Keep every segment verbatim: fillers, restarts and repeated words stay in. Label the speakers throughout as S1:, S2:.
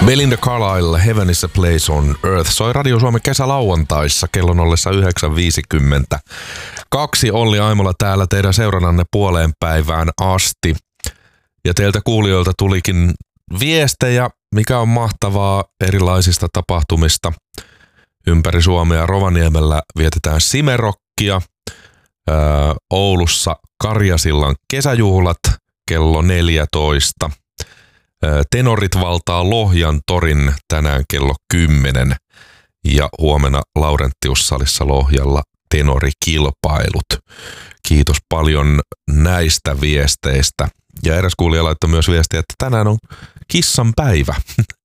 S1: Belinda Carlisle, Heaven is a Place on Earth, soi Radio Suomen kesälauantaissa kellon ollessa yhdeksän viisikymmentä. Kaksi Olli Aimola täällä teidän seurannanne puoleen päivään asti. Ja teiltä kuulijoilta tulikin viestejä, mikä on mahtavaa erilaisista tapahtumista. Ympäri Suomea Rovaniemellä vietetään Simerokkia. Öö, Oulussa Karjasillan kesäjuhlat kello neljätoista. Tenorit valtaa Lohjan torin tänään kello kymmenen ja huomenna Laurentiussalissa Lohjalla tenorikilpailut. Kiitos paljon näistä viesteistä. Ja eräs kuulija laittoi myös viestiä, että tänään on kissan päivä.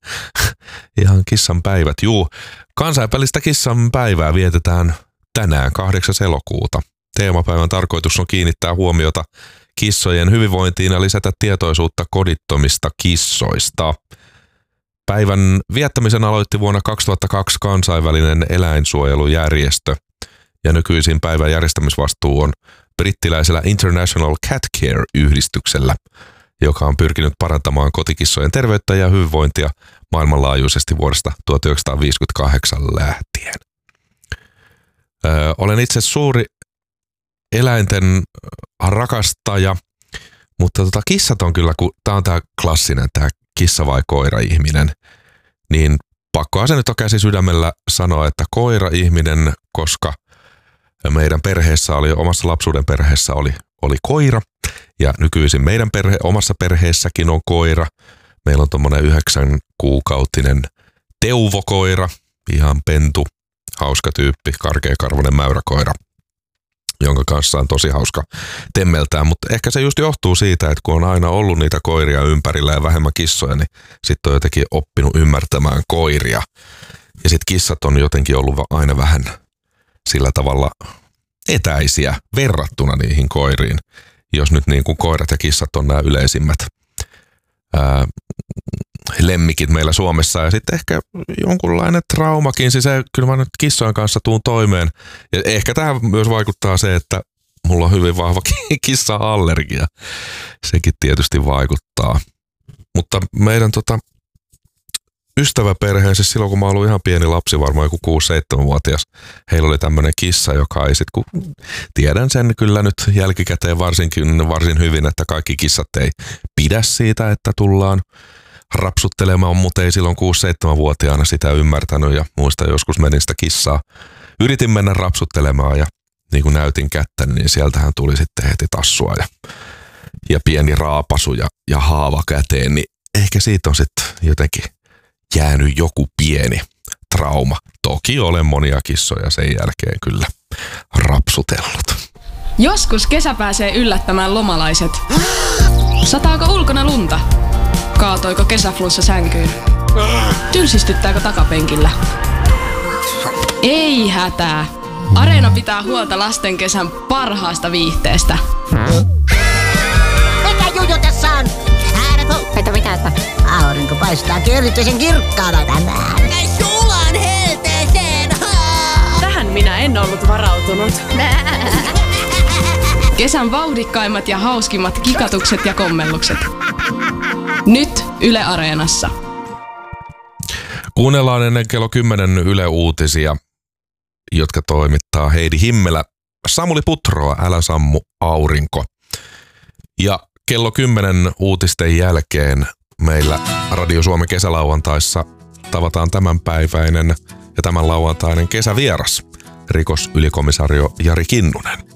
S1: Ihan kissan päivät. Juu, kansainvälistä kissan päivää vietetään tänään kahdeksas elokuuta. Teemapäivän tarkoitus on kiinnittää huomiota kissojen hyvinvointiin ja lisätä tietoisuutta kodittomista kissoista. Päivän viettämisen aloitti vuonna kaksituhattakaksi kansainvälinen eläinsuojelujärjestö ja nykyisin päivän järjestämisvastuu on brittiläisellä International Cat Care-yhdistyksellä, joka on pyrkinyt parantamaan kotikissojen terveyttä ja hyvinvointia maailmanlaajuisesti vuodesta tuhatyhdeksänsataaviisikymmentäkahdeksan lähtien. Öö, olen itse suuri eläinten rakastaja, mutta tota, kissat on kyllä, kun tää on tää klassinen, tää kissa vai koira-ihminen, niin pakkoa se nyt on käsi sydämellä sanoa, että koira-ihminen, koska meidän perheessä oli, omassa lapsuuden perheessä oli, oli koira, ja nykyisin meidän perhe, omassa perheessäkin on koira. Meillä on tommonen yhdeksän kuukautinen teuvokoira, ihan pentu, hauska tyyppi, karkeakarvoinen mäyräkoira, jonka kanssa on tosi hauska temmeltää, mutta ehkä se just johtuu siitä, että kun on aina ollut niitä koiria ympärillä ja vähemmän kissoja, niin sitten on jotenkin oppinut ymmärtämään koiria. Ja sitten kissat on jotenkin ollut aina vähän sillä tavalla etäisiä verrattuna niihin koiriin, jos nyt niin kuin koirat ja kissat on nämä yleisimmät ää, lemmikit meillä Suomessa. Ja sitten ehkä jonkunlainen traumakin, siis se, kyllä mä nyt kissojen kanssa tuun toimeen. Ja ehkä tähän myös vaikuttaa se, että mulla on hyvin vahva kissa-allergia. Sekin tietysti vaikuttaa. Mutta meidän tota, ystäväperheen, siis silloin kun mä olin ihan pieni lapsi, varmaan joku kuusi seitsemän vuotias, heillä oli tämmöinen kissa, joka ei sit, kun tiedän sen kyllä nyt jälkikäteen varsinkin varsin hyvin, että kaikki kissat ei pidä siitä, että tullaan rapsuttelemaan, mutta ei silloin kuusi seitsemän vuotiaana sitä ymmärtänyt ja muistan joskus menin sitä kissaa. Yritin mennä rapsuttelemaan ja niin kuin näytin kättä, niin sieltähän tuli sitten heti tassua ja, ja pieni raapasu ja, ja haava käteen, niin ehkä siitä on sitten jotenkin jäänyt joku pieni trauma. Toki olen monia kissoja sen jälkeen kyllä rapsutellut.
S2: Joskus kesä pääsee yllättämään lomalaiset. Sataako ulkona lunta? Kaatoiko kesäflunssa sänkyyn? Tylsistyttääkö takapenkillä? Ei hätää. Areena pitää huolta lasten kesän parhaasta viihteestä.
S3: Mikä juju tässä on? Että mitä, että aurinko paistaa erityisen kirkkaana tänään.
S4: Näin sulaan helteeseen!
S2: Tähän minä en ollut varautunut. Kesän vauhdikkaimmat ja hauskimmat kikatukset ja kommellukset. Nyt Yle Areenassa.
S1: Kuunnellaan ennen kello kymmenen Yle Uutisia, jotka toimittaa Heidi Himmelä. Samuli Putroa, Älä sammu aurinko. Ja kello kymmenen uutisten jälkeen meillä Radio Suomen kesälauantaissa tavataan tämänpäiväinen ja tämän lauantainen kesävieras, rikosylikomissaario Jari Kinnunen.